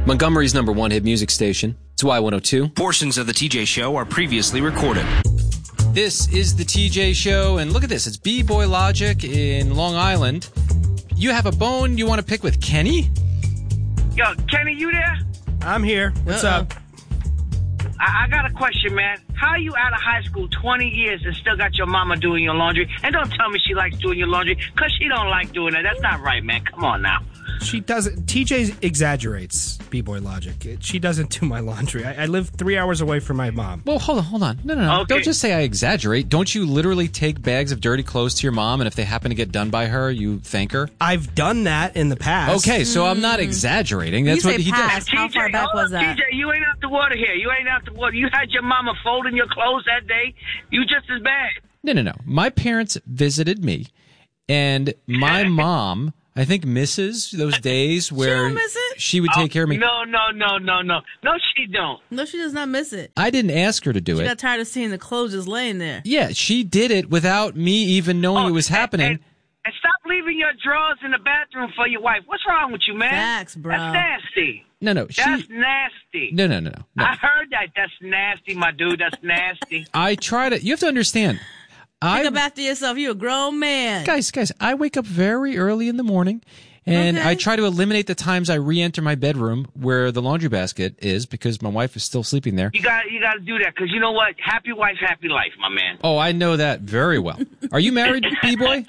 Montgomery's #1 hit music station. It's Y102. Portions of the TJ Show are previously recorded. This is the TJ Show, and look at this. It's B-Boy Logic in Long Island. You have a bone you want to pick with Kenny? Yo, Kenny, you there? I'm here. What's up? I got a question, man. How you out of high school 20 years and still got your mama doing your laundry? And don't tell me she likes doing your laundry, because she don't like doing it. That's not right, man. Come on now. She doesn't. TJ exaggerates, B-Boy Logic. She doesn't do my laundry. I live 3 hours away from my mom. Well, hold on. No. Okay. Don't just say I exaggerate. Don't you literally take bags of dirty clothes to your mom, and if they happen to get done by her, you thank her? I've done that in the past. Okay, so I'm not exaggerating. That's what he does. How far back was that? TJ, you ain't out the water here. You ain't out the water. You had your mama folding your clothes that day. You just as bad. No. My parents visited me, and my mom, I think, misses those days where she would take care of me. No, she don't. No, she does not miss it. I didn't ask her to do She it. got tired of seeing the clothes just laying there. Yeah, she did it without me even knowing it was happening. And stop leaving your drawers in the bathroom for your wife. What's wrong with you, man? Facts, bro. That's nasty. No. That's nasty. No. I heard that. That's nasty, my dude. That's nasty. I try to. You have to understand. Pick up after yourself. You're a grown man. Guys, I wake up very early in the morning, and I try to eliminate the times I re-enter my bedroom where the laundry basket is, because my wife is still sleeping there. You got to do that, because you know what? Happy wife, happy life, my man. Oh, I know that very well. Are you married, B-Boy?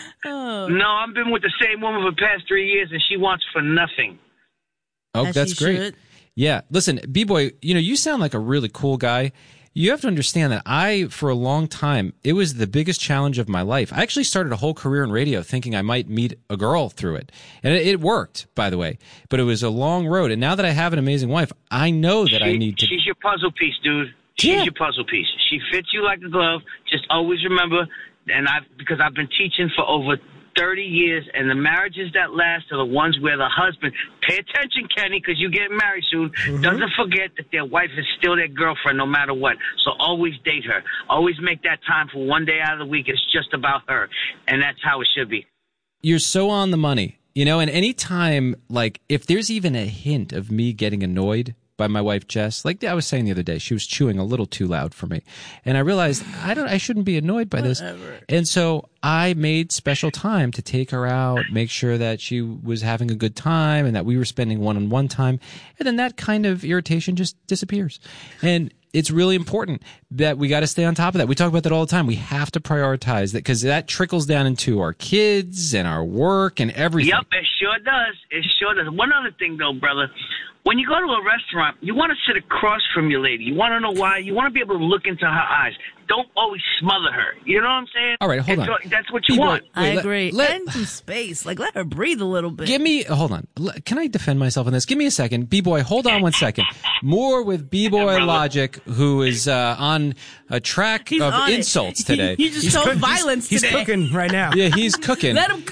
Oh. No, I've been with the same woman for the past 3 years, and she wants for nothing. Oh, As that's she great. should. Yeah, listen, B-Boy, you sound like a really cool guy. You have to understand that for a long time, it was the biggest challenge of my life. I actually started a whole career in radio thinking I might meet a girl through it. And it worked, by the way. But it was a long road. And now that I have an amazing wife, I know that I need to... She's your puzzle piece, dude. She's your puzzle piece. She fits you like a glove. Just always remember, because I've been teaching for over 30 years, and the marriages that last are the ones where the husband, pay attention, Kenny, because you're getting married soon, doesn't forget that their wife is still their girlfriend no matter what. So always date her. Always make that time for one day out of the week. It's just about her, and that's how it should be. You're so on the money, and any time, like, if there's even a hint of me getting annoyed by my wife, Jess, like I was saying the other day, she was chewing a little too loud for me. And I realized I shouldn't be annoyed by this. And so I made special time to take her out, make sure that she was having a good time and that we were spending one-on-one time. And then that kind of irritation just disappears. And it's really important that we got to stay on top of that. We talk about that all the time. We have to prioritize that, because that trickles down into our kids and our work and everything. Yep, it sure does. It sure does. One other thing, though, brother. When you go to a restaurant, you want to sit across from your lady. You want to know why? You want to be able to look into her eyes. Don't always smother her. You know what I'm saying? All right, hold on. That's what you want. I agree. And some space. Like, let her breathe a little bit. Hold on. Can I defend myself on this? Give me a second. B-Boy, hold on 1 second. More with B-Boy Logic, who is on a track of insults today. He just showed violence today. He's cooking right now. Yeah, he's cooking. Let him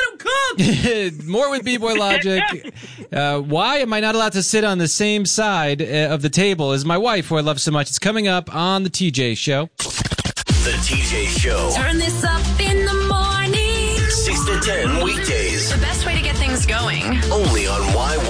cook! More with B-Boy Logic. Why am I not allowed to sit on the same side of the table as my wife, who I love so much? It's coming up on The TJ Show. The TJ Show. Turn this up in the morning. 6 to 10 weekdays. The best way to get things going. Only on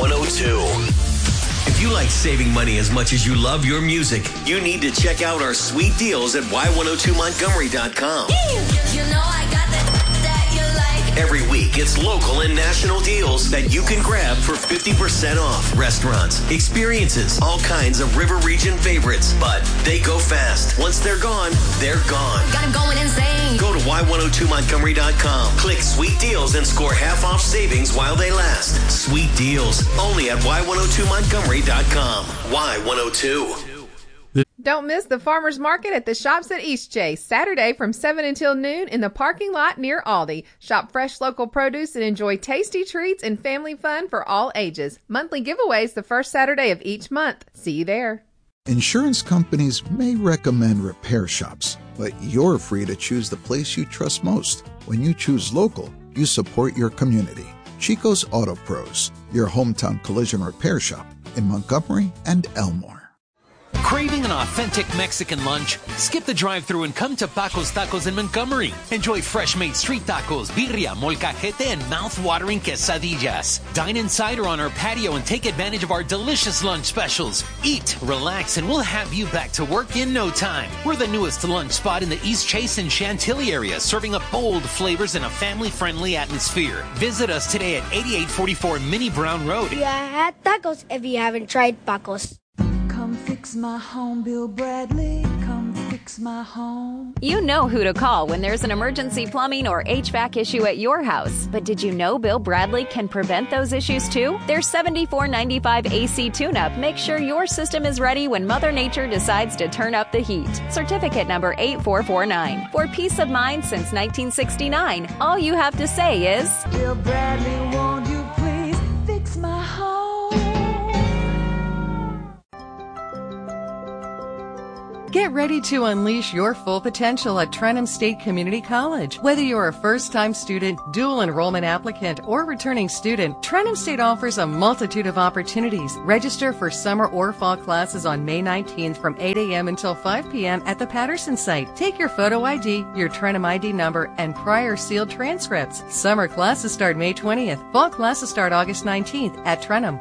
Y102. If you like saving money as much as you love your music, you need to check out our sweet deals at Y102Montgomery.com. You know I got that you like. Every week, it's local and national deals that you can grab for 50% off. Restaurants, experiences, all kinds of River Region favorites. But they go fast. Once they're gone, they're gone. Got them going insane. Go to Y102Montgomery.com. Click Sweet Deals and score half off savings while they last. Sweet deals, only at Y102Montgomery.com. Y102. Don't miss the farmers market at the Shops at East Chase, Saturday from 7 until noon in the parking lot near Aldi. Shop fresh local produce and enjoy tasty treats and family fun for all ages. Monthly giveaways the first Saturday of each month. See you there. Insurance companies may recommend repair shops, but you're free to choose the place you trust most. When you choose local, you support your community. Chico's Auto Pros, your hometown collision repair shop in Montgomery and Elmore. Craving an authentic Mexican lunch? Skip the drive-thru and come to Paco's Tacos in Montgomery. Enjoy fresh-made street tacos, birria, molcajete, and mouth-watering quesadillas. Dine inside or on our patio and take advantage of our delicious lunch specials. Eat, relax, and we'll have you back to work in no time. We're the newest lunch spot in the East Chase and Chantilly area, serving up bold flavors in a family-friendly atmosphere. Visit us today at 8844 Minnie Brown Road. Yeah, I had tacos if you haven't tried Paco's. Come fix my home, Bill Bradley. Come fix my home. You know who to call when there's an emergency plumbing or HVAC issue at your house. But did you know Bill Bradley can prevent those issues too? Their $74.95 AC tune-up makes sure your system is ready when Mother Nature decides to turn up the heat. Certificate number 8449. For peace of mind since 1969, all you have to say is, Bill Bradley, won't you please fix my home? Get ready to unleash your full potential at Trenham State Community College. Whether you're a first-time student, dual enrollment applicant, or returning student, Trenham State offers a multitude of opportunities. Register for summer or fall classes on May 19th from 8 a.m. until 5 p.m. at the Patterson site. Take your photo ID, your Trenham ID number, and prior sealed transcripts. Summer classes start May 20th. Fall classes start August 19th at Trenham.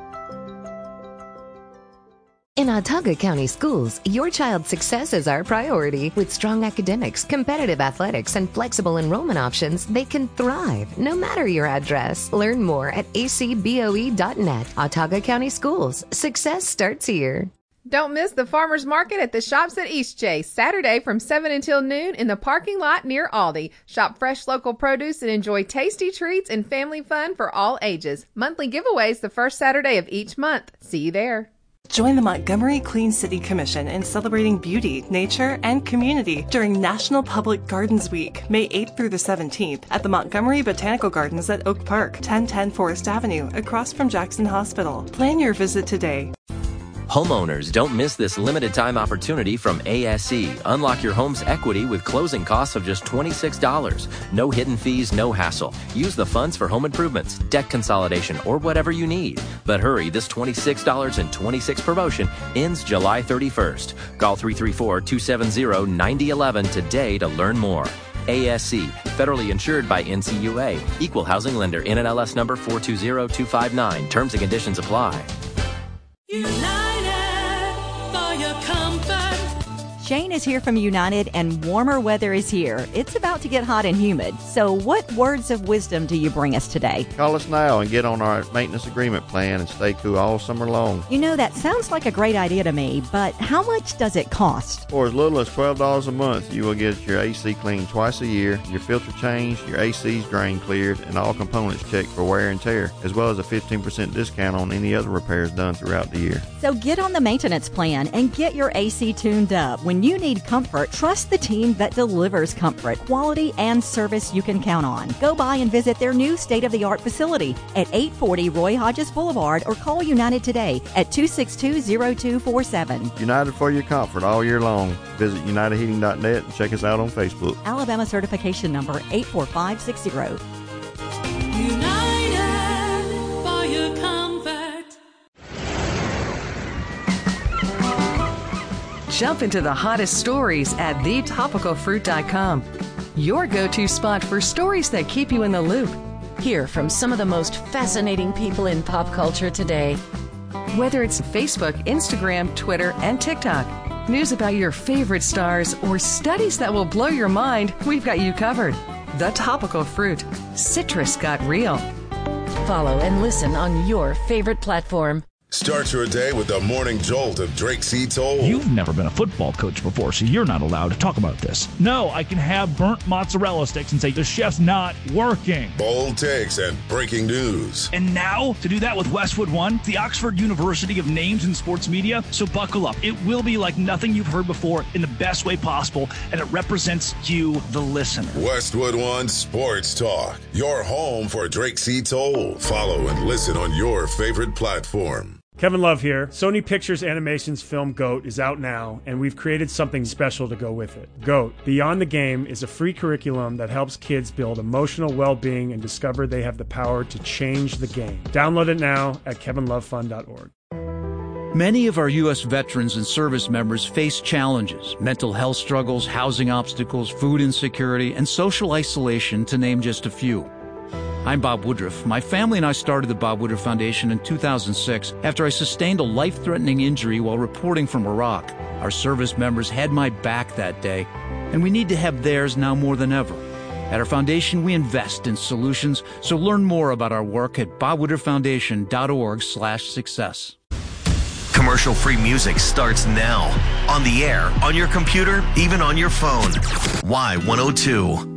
In Autauga County Schools, your child's success is our priority. With strong academics, competitive athletics, and flexible enrollment options, they can thrive no matter your address. Learn more at acboe.net. Autauga County Schools. Success starts here. Don't miss the farmers market at the Shops at East Chase, Saturday from 7 until noon in the parking lot near Aldi. Shop fresh local produce and enjoy tasty treats and family fun for all ages. Monthly giveaways the first Saturday of each month. See you there. Join the Montgomery Clean City Commission in celebrating beauty, nature, and community during National Public Gardens Week, May 8th through the 17th, at the Montgomery Botanical Gardens at Oak Park, 1010 Forest Avenue, across from Jackson Hospital. Plan your visit today. Homeowners, don't miss this limited time opportunity from ASE. Unlock your home's equity with closing costs of just $26. No hidden fees, no hassle. Use the funds for home improvements, debt consolidation, or whatever you need. But hurry, this $26.26 promotion ends July 31st. Call 334-270-9011 today to learn more. ASC, federally insured by NCUA. Equal housing lender, NMLS number 420259. Terms and conditions apply. Shane is here from United, and warmer weather is here. It's about to get hot and humid. So what words of wisdom do you bring us today? Call us now and get on our maintenance agreement plan and stay cool all summer long. You know, that sounds like a great idea to me, but how much does it cost? For as little as $12 a month, you will get your AC cleaned twice a year, your filter changed, your AC's drain cleared, and all components checked for wear and tear, as well as a 15% discount on any other repairs done throughout the year. So get on the maintenance plan and get your AC tuned up. When you need comfort, trust the team that delivers comfort, quality, and service you can count on. Go by and visit their new state-of-the-art facility at 840 Roy Hodges Boulevard or call United today at 262-0247. United for your comfort all year long. Visit unitedheating.net and check us out on Facebook. Alabama certification number 84560. United for your comfort. Jump into the hottest stories at thetopicalfruit.com. Your go-to spot for stories that keep you in the loop. Hear from some of the most fascinating people in pop culture today. Whether it's Facebook, Instagram, Twitter, and TikTok, news about your favorite stars, or studies that will blow your mind, we've got you covered. The Topical Fruit. Citrus got real. Follow and listen on your favorite platform. Start your day with the morning jolt of Drake C. Toll. You've never been a football coach before, so you're not allowed to talk about this. No, I can have burnt mozzarella sticks and say the chef's not working. Bold takes and breaking news. And now, to do that with Westwood One, the Oxford University of Names in Sports Media. So buckle up. It will be like nothing you've heard before in the best way possible, and it represents you, the listener. Westwood One Sports Talk, your home for Drake C. Toll. Follow and listen on your favorite platform. Kevin Love here. Sony Pictures Animation's film GOAT is out now, and we've created something special to go with it. GOAT, Beyond the Game, is a free curriculum that helps kids build emotional well-being and discover they have the power to change the game. Download it now at kevinlovefun.org. Many of our U.S. veterans and service members face challenges, mental health struggles, housing obstacles, food insecurity, and social isolation, to name just a few. I'm Bob Woodruff. My family and I started the Bob Woodruff Foundation in 2006 after I sustained a life-threatening injury while reporting from Iraq. Our service members had my back that day, and we need to have theirs now more than ever. At our foundation, we invest in solutions, so learn more about our work at bobwoodrufffoundation.org/success. Commercial-free music starts now. On the air, on your computer, even on your phone. Y102.